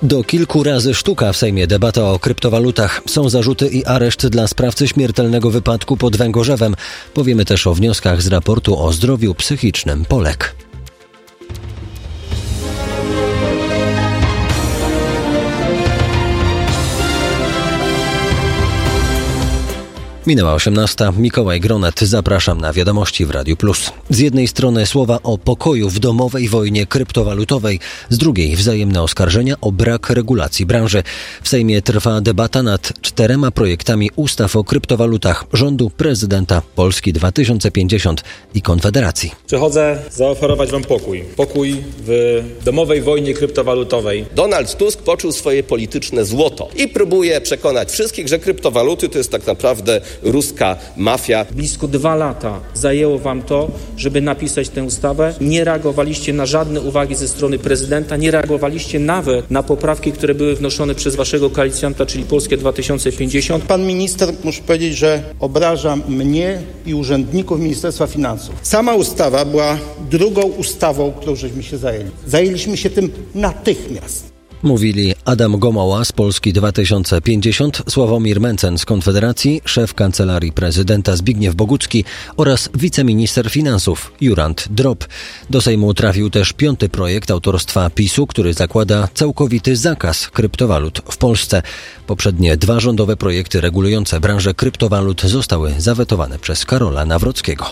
Do kilku razy sztuka w Sejmie debata o kryptowalutach. Są zarzuty i areszt dla sprawcy śmiertelnego wypadku pod Węgorzewem. Powiemy też o wnioskach z raportu o zdrowiu psychicznym Polek. Minęła 18. Mikołaj Gronet. Zapraszam na Wiadomości w Radiu Plus. Z jednej strony słowa o pokoju w domowej wojnie kryptowalutowej, z drugiej wzajemne oskarżenia o brak regulacji branży. W Sejmie trwa debata nad 4 projektami ustaw o kryptowalutach rządu, prezydenta, Polski 2050 i Konfederacji. Przychodzę zaoferować wam pokój. Pokój w domowej wojnie kryptowalutowej. Donald Tusk poczuł swoje polityczne złoto i próbuje przekonać wszystkich, że kryptowaluty to jest tak naprawdę ruska mafia. Blisko 2 lata zajęło wam to, żeby napisać tę ustawę. Nie reagowaliście na żadne uwagi ze strony prezydenta, nie reagowaliście nawet na poprawki, które były wnoszone przez waszego koalicjanta, czyli Polskie 2050. Pan minister, muszę powiedzieć, że obraża mnie i urzędników Ministerstwa Finansów. Sama ustawa była drugą ustawą, którą żeśmy się zajęli. Zajęliśmy się tym natychmiast. Mówili Adam Gomoła z Polski 2050, Sławomir Mencen z Konfederacji, szef Kancelarii Prezydenta Zbigniew Bogucki oraz wiceminister finansów Jurand Drop. Do Sejmu trafił też 5. projekt autorstwa PiS-u, który zakłada całkowity zakaz kryptowalut w Polsce. Poprzednie 2 rządowe projekty regulujące branżę kryptowalut zostały zawetowane przez Karola Nawrockiego.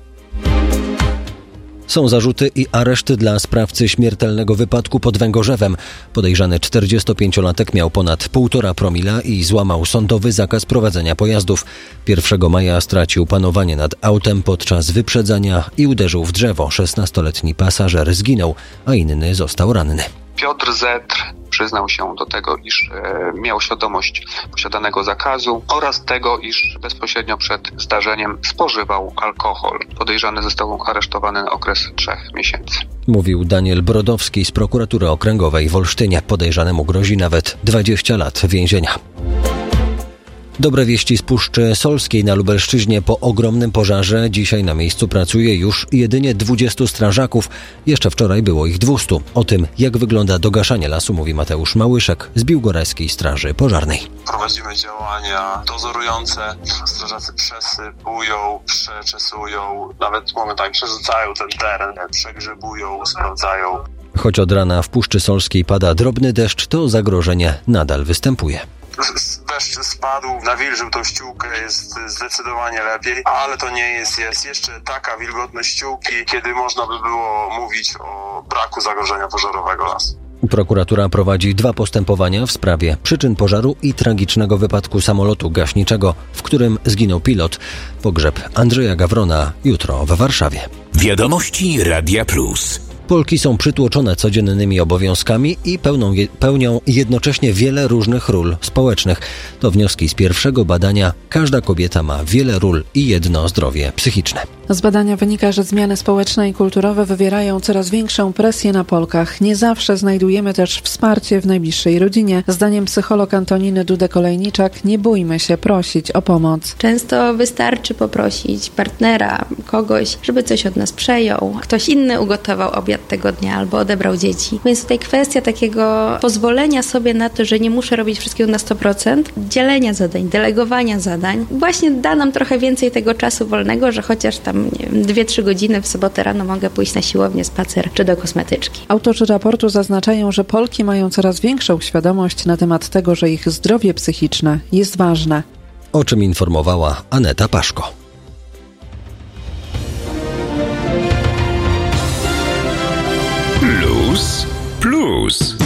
Są zarzuty i areszt dla sprawcy śmiertelnego wypadku pod Węgorzewem. Podejrzany 45-latek miał ponad 1,5 promila i złamał sądowy zakaz prowadzenia pojazdów. 1 maja stracił panowanie nad autem podczas wyprzedzania i uderzył w drzewo. 16-letni pasażer zginął, a inny został ranny. Piotr Z. przyznał się do tego, iż miał świadomość posiadanego zakazu oraz tego, iż bezpośrednio przed zdarzeniem spożywał alkohol. Podejrzany został aresztowany na okres 3 miesięcy. Mówił Daniel Brodowski z Prokuratury Okręgowej w Olsztynie. Podejrzanemu grozi nawet 20 lat więzienia. Dobre wieści z Puszczy Solskiej na Lubelszczyźnie. Po ogromnym pożarze dzisiaj na miejscu pracuje już jedynie 20 strażaków. Jeszcze wczoraj było ich 200. O tym, jak wygląda dogaszanie lasu, mówi Mateusz Małyszek z Biłgorajskiej Straży Pożarnej. Prowadzimy działania dozorujące. Strażacy przesypują, przeczesują, nawet momentami przerzucają ten teren, przegrzebują, sprawdzają. Choć od rana w Puszczy Solskiej pada drobny deszcz, to zagrożenie nadal występuje. Deszcz spadł, nawilżył tą ściółkę, jest zdecydowanie lepiej, ale to nie jest jeszcze taka wilgotność ściółki, kiedy można by było mówić o braku zagrożenia pożarowego lasu. Prokuratura prowadzi 2 postępowania w sprawie przyczyn pożaru i tragicznego wypadku samolotu gaśniczego, w którym zginął pilot. Pogrzeb Andrzeja Gawrona jutro w Warszawie. Wiadomości Radia Plus. Polki są przytłoczone codziennymi obowiązkami i pełnią jednocześnie wiele różnych ról społecznych. To wnioski z pierwszego badania Każda kobieta ma wiele ról i jedno zdrowie psychiczne. Z badania wynika, że zmiany społeczne i kulturowe wywierają coraz większą presję na Polkach. Nie zawsze znajdujemy też wsparcie w najbliższej rodzinie. Zdaniem psycholog Antoniny Dudek-Olejniczak, nie bójmy się prosić o pomoc. Często wystarczy poprosić partnera, kogoś, żeby coś od nas przejął. Ktoś inny ugotował obiad tego dnia albo odebrał dzieci. Więc tutaj kwestia takiego pozwolenia sobie na to, że nie muszę robić wszystkiego na 100%, dzielenia zadań, delegowania zadań, właśnie da nam trochę więcej tego czasu wolnego, że chociaż tam 2-3 godziny w sobotę rano mogę pójść na siłownię, spacer czy do kosmetyczki. Autorzy raportu zaznaczają, że Polki mają coraz większą świadomość na temat tego, że ich zdrowie psychiczne jest ważne. O czym informowała Aneta Paszko. Plus.